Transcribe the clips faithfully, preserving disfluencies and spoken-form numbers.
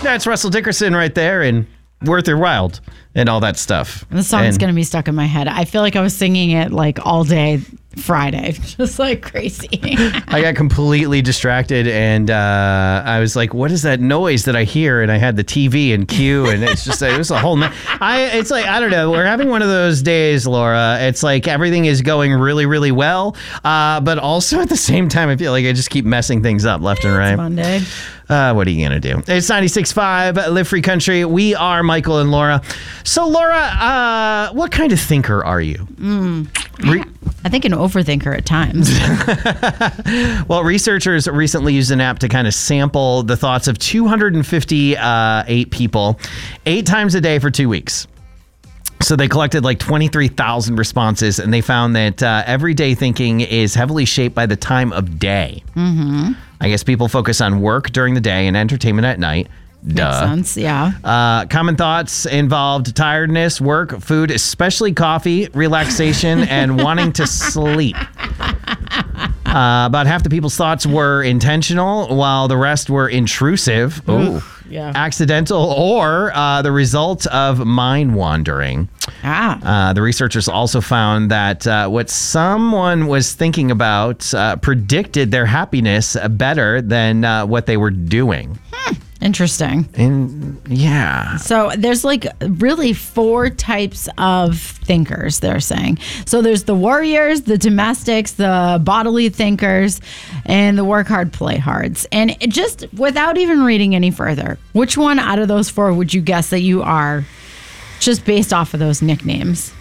that's Russell Dickerson right there, and Worth Your Wild and all that stuff. The song's and, going to be stuck in my head. I feel like I was singing it like all day Friday, just like crazy. I got completely distracted, and uh, I was like, what is that noise that I hear? And I had the T V and Q, and it's just, it was a whole, ma- I, it's like, I don't know. We're having one of those days, Laura. It's like everything is going really, really well. Uh, but also at the same time, I feel like I just keep messing things up left and right. It's Monday. Uh, what are you going to do? It's ninety-six point five Live Free Country. We are Michael and Laura. So, Laura, uh, what kind of thinker are you? Mm. Re- I think an overthinker at times. Well, researchers recently used an app to kind of sample the thoughts of two hundred fifty-eight people eight times a day for two weeks. So they collected like twenty-three thousand responses, and they found that uh, everyday thinking is heavily shaped by the time of day. Mm-hmm. I guess people focus on work during the day and entertainment at night. Duh. Makes sense, yeah. Uh, common thoughts involved tiredness, work, food, especially coffee, relaxation, and wanting to sleep. Uh, about half the people's thoughts were intentional, while the rest were intrusive, ooh, yeah. accidental, or uh, the result of mind wandering. Ah. Uh, the researchers also found that uh, what someone was thinking about uh, predicted their happiness better than uh, what they were doing. Hmm. Interesting. And yeah. So there's like really four types of thinkers, they're saying. So there's the warriors, the domestics, the bodily thinkers, and the work hard, play hards. And it just without even reading any further, which one out of those four would you guess that you are, just based off of those nicknames?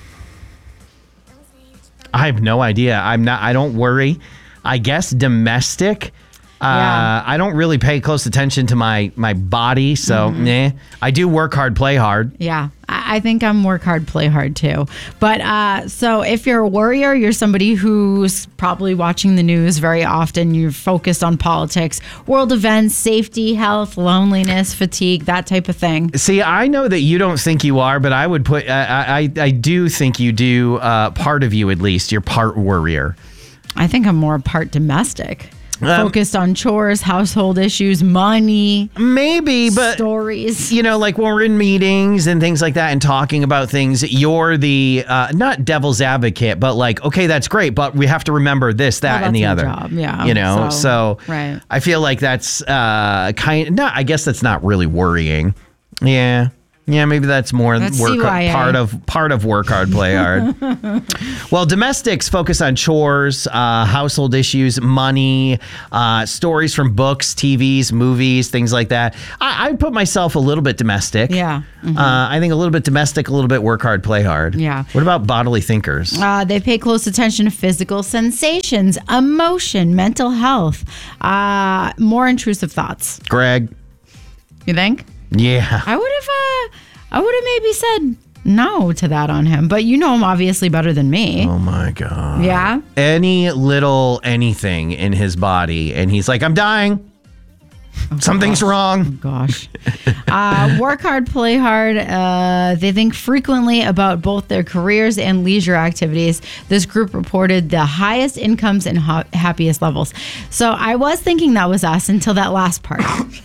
I have no idea. I'm not, I don't worry. I guess domestic. Uh, yeah. I don't really pay close attention to my, my body, so mm-hmm. nah. I do work hard, play hard. Yeah, I, I think I'm work hard, play hard too. But uh, so if you're a worrier, you're somebody who's probably watching the news very often. You're focused on politics, world events, safety, health, loneliness, fatigue, that type of thing. See, I know that you don't think you are, but I would put, uh, I, I do think you do, uh, part of you at least. You're part worrier. I think I'm more part domestic. Um, Focused on chores, household issues, money. Maybe, but stories. You know, like when we're in meetings and things like that and talking about things, you're the, uh, not devil's advocate, but like, okay, that's great, but we have to remember this, that, well, and the other. Job. Yeah. You know, so, so right. I feel like that's uh, kind of, no, I guess that's not really worrying. Yeah. Yeah, maybe that's more that's work C Y A. part of part of work hard, play hard. Well, domestics focus on chores, uh, household issues, money, uh, stories from books, T Vs, movies, things like that. I, I put myself a little bit domestic. Yeah. Mm-hmm. Uh, I think a little bit domestic, a little bit work hard, play hard. Yeah. What about bodily thinkers? Uh, they pay close attention to physical sensations, emotion, mental health, uh, more intrusive thoughts. Greg? You think? Yeah. I would have uh, I would have maybe said no to that on him, but you know him obviously better than me. Oh my God. Yeah? Any little anything in his body, and he's like, I'm dying. Oh, Something's gosh. wrong. Oh, gosh. uh, work hard, play hard. Uh, they think frequently about both their careers and leisure activities. This group reported the highest incomes and ha- happiest levels. So I was thinking that was us until that last part.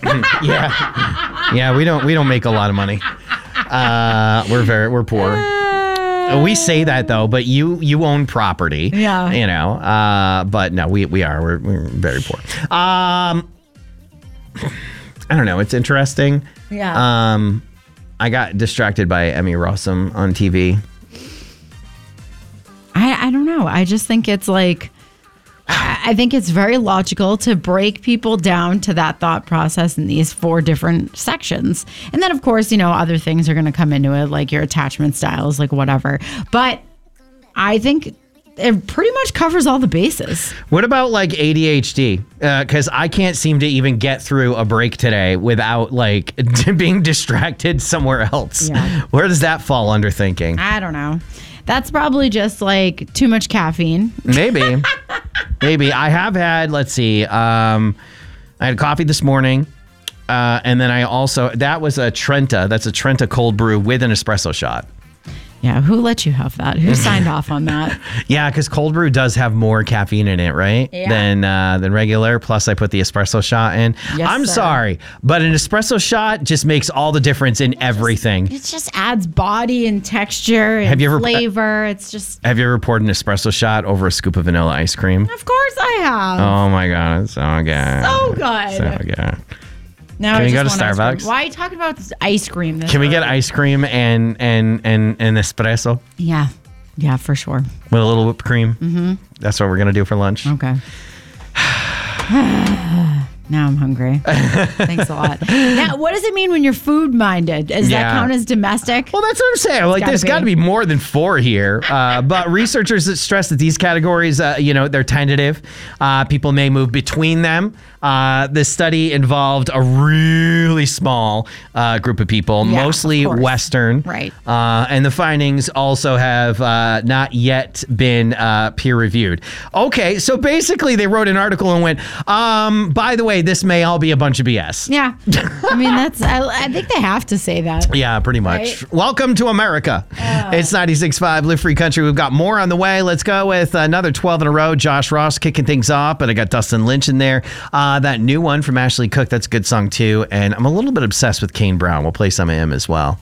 yeah. Yeah, we don't we don't make a lot of money. Uh, we're very we're poor. Uh, we say that though, but you you own property. Yeah. You know. Uh, but no, we we are we're, we're very poor. Um. I don't know. It's interesting. Yeah. Um, I got distracted by Emmy Rossum on T V. I, I don't know. I just think it's like, I think it's very logical to break people down to that thought process in these four different sections. And then, of course, you know, other things are going to come into it, like your attachment styles, like whatever. But I think it pretty much covers all the bases. What about like A D H D? Because uh, I can't seem to even get through a break today without like being distracted somewhere else. Yeah. Where does that fall under thinking? I don't know. That's probably just like too much caffeine. Maybe. Maybe. I have had, let's see, um, I had coffee this morning. Uh, and then I also, that was a Trenta. That's a Trenta cold brew with an espresso shot. Yeah, who let you have that? Who signed off on that? Yeah, because cold brew does have more caffeine in it, right? Yeah. Than uh, than regular. Plus, I put the espresso shot in. Yes, I'm sir. sorry, but an espresso shot just makes all the difference in everything. It just adds body and texture and Have you ever- flavor. It's just, Have you ever poured an espresso shot over a scoop of vanilla ice cream? of course I have. Oh my god, it's so good. So good. So good. Now Can I we just go to want ice cream. Starbucks? Why are you talking about this ice cream? This Can we get early? ice cream and and and and espresso Yeah. Yeah, for sure. with a little whipped cream? Mm-hmm. That's what we're gonna do for lunch. Okay. Now I'm hungry. Thanks a lot. Now, what does it mean when you're food minded? Does Yeah. that count as domestic? Well, that's what I'm saying. Like, gotta there's be. got to be more than four here. Uh, but researchers stress that these categories, uh, you know, they're tentative. Uh, people may move between them. Uh, this study involved a really small uh, group of people, Yeah, mostly of course. Western. Right. Uh, and the findings also have uh, not yet been uh, peer reviewed. Okay, so basically they wrote an article and went, um, by the way, this may all be a bunch of B S. Yeah. I mean, that's, I, I think they have to say that. Yeah, pretty much. Right? Welcome to America. It's ninety-six point five Live Free Country. We've got more on the way. Let's go with another twelve in a row. Josh Ross kicking things off, but I got Dustin Lynch in there. Uh, that new one from Ashley Cook, that's a good song too. And I'm a little bit obsessed with Kane Brown. We'll play some of him as well.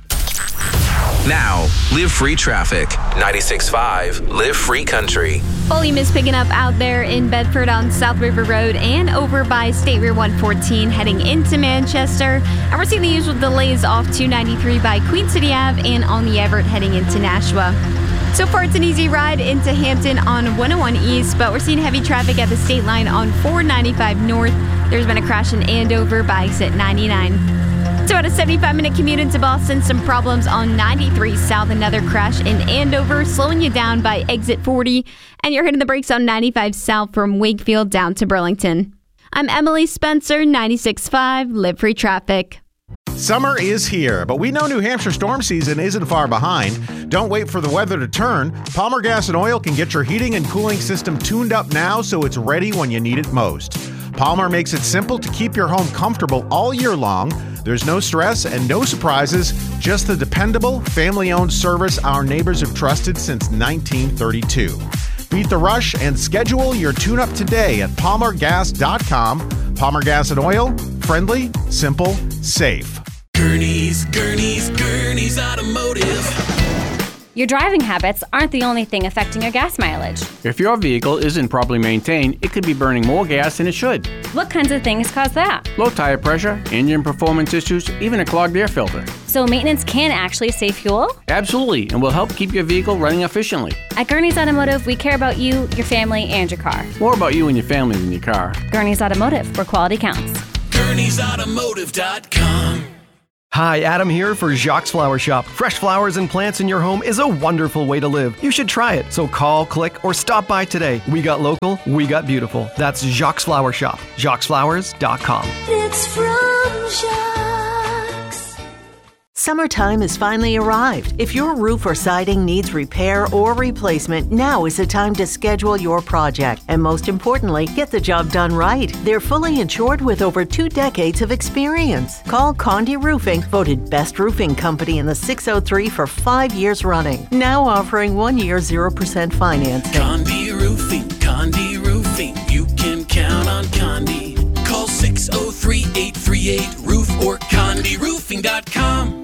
Now, Live Free Traffic. ninety-six point five Live Free Country. Volume is picking up out there in Bedford on South River Road and over by State Route one fourteen heading into Manchester. And we're seeing the usual delays off two ninety-three by Queen City Avenue and on the Everett heading into Nashua. So far, it's an easy ride into Hampton on one oh one East, but we're seeing heavy traffic at the state line on four ninety-five North. There's been a crash in Andover by exit ninety-nine. So at a seventy-five minute commute into Boston, some problems on ninety-three South, another crash in Andover, slowing you down by exit forty, and you're hitting the brakes on ninety-five South from Wakefield down to Burlington. I'm Emily Spencer, ninety-six point five Live Free Traffic. Summer is here, but we know New Hampshire storm season isn't far behind. Don't wait for the weather to turn. Palmer Gas and Oil can get your heating and cooling system tuned up now so it's ready when you need it most. Palmer makes it simple to keep your home comfortable all year long. There's no stress and no surprises, just the dependable, family-owned service our neighbors have trusted since nineteen thirty-two. Beat the rush and schedule your tune-up today at palmer gas dot com. Palmer Gas and Oil, friendly, simple, safe. Gurney's, Gurney's, Gurney's Automotive. Your driving habits aren't the only thing affecting your gas mileage. If your vehicle isn't properly maintained, it could be burning more gas than it should. What kinds of things cause that? Low tire pressure, engine performance issues, even a clogged air filter. So maintenance can actually save fuel? Absolutely, and will help keep your vehicle running efficiently. At Gurney's Automotive, we care about you, your family, and your car. More about you and your family than your car. Gurney's Automotive, where quality counts. Gurney's Automotive dot com. Hi, Adam here for Jacques Flower Shop. Fresh flowers and plants in your home is a wonderful way to live. You should try it. So call, click, or stop by today. We got local, we got beautiful. That's Jacques Flower Shop. Jacques Flowers dot com. It's from Jacques. Summertime has finally arrived. If your roof or siding needs repair or replacement, now is the time to schedule your project. And most importantly, get the job done right. They're fully insured with over two decades of experience. Call Condi Roofing, voted best roofing company in the six oh three for five years running. Now offering one year zero percent financing. Condi Roofing, Condi Roofing. You can count on Condi. Call six oh three, eight three eight, roof or condi roofing dot com.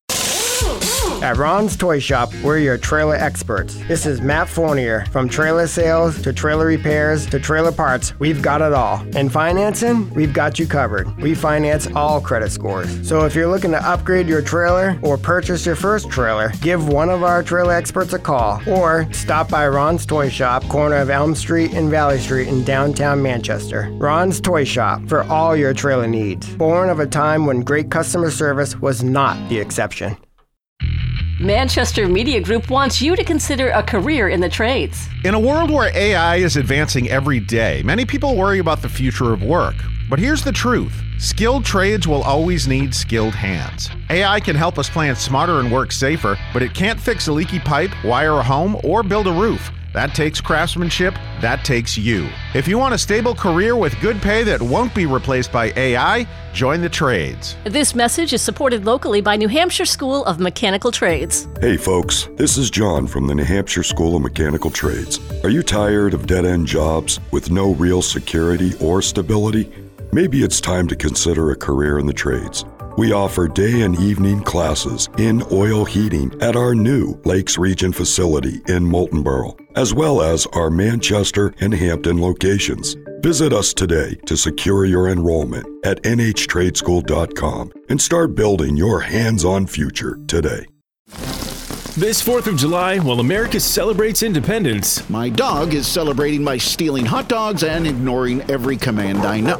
At Ron's Toy Shop, we're your trailer experts. This is Matt Fournier. From trailer sales to trailer repairs to trailer parts, we've got it all. And financing, we've got you covered. We finance all credit scores. So if you're looking to upgrade your trailer or purchase your first trailer, give one of our trailer experts a call or stop by Ron's Toy Shop, corner of Elm Street and Valley Street in downtown Manchester. Ron's Toy Shop for all your trailer needs. Born of a time when great customer service was not the exception. Manchester Media Group wants you to consider a career in the trades. In a world where A I is advancing every day, many people worry about the future of work. But here's the truth. Skilled trades will always need skilled hands. A I can help us plan smarter and work safer, but it can't fix a leaky pipe, wire a home, or build a roof. That takes craftsmanship. That takes you. If you want a stable career with good pay that won't be replaced by A I, join the trades. This message is supported locally by New Hampshire School of Mechanical Trades. Hey folks, this is John from the New Hampshire School of Mechanical Trades. Are you tired of dead-end jobs with no real security or stability? Maybe it's time to consider a career in the trades. We offer day and evening classes in oil heating at our new Lakes Region facility in Moultonborough, as well as our Manchester and Hampton locations. Visit us today to secure your enrollment at N H trade school dot com and start building your hands-on future today. This fourth of July, while America celebrates independence, my dog is celebrating by stealing hot dogs and ignoring every command I know.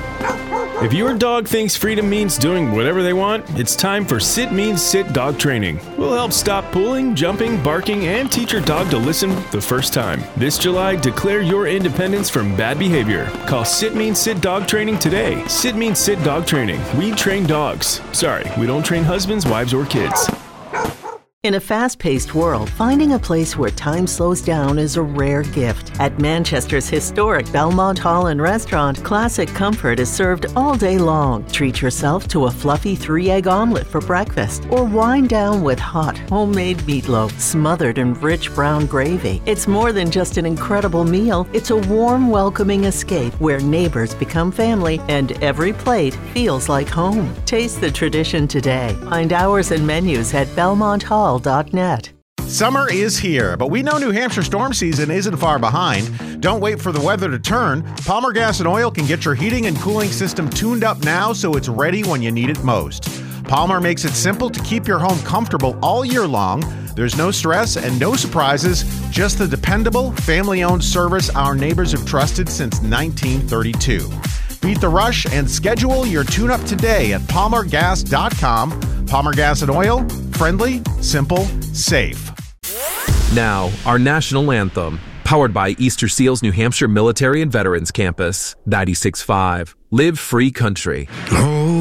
If your dog thinks freedom means doing whatever they want, it's time for Sit Means Sit dog training. We'll help stop pulling, jumping, barking, and teach your dog to listen the first time. This July, declare your independence from bad behavior. Call Sit Means Sit dog training today. Sit Means Sit dog training. We train dogs. Sorry, we don't train husbands, wives, or kids. In a fast-paced world, finding a place where time slows down is a rare gift. At Manchester's historic Belmont Hall and Restaurant, classic comfort is served all day long. Treat yourself to a fluffy three-egg omelet for breakfast, or wind down with hot, homemade meatloaf smothered in rich brown gravy. It's more than just an incredible meal. It's a warm, welcoming escape where neighbors become family and every plate feels like home. Taste the tradition today. Find hours and menus at belmont hall dot net. Summer is here, but we know New Hampshire storm season isn't far behind. Don't wait for the weather to turn. Palmer Gas and Oil can get your heating and cooling system tuned up now so it's ready when you need it most. Palmer makes it simple to keep your home comfortable all year long. There's no stress and no surprises, just the dependable, family-owned service our neighbors have trusted since nineteen thirty-two. Beat the rush and schedule your tune-up today at palmer gas dot com. Palmer Gas and Oil, friendly, simple, safe. Now, our national anthem, powered by Easter Seals New Hampshire Military and Veterans Campus, ninety-six point five. Live Free Country. Oh.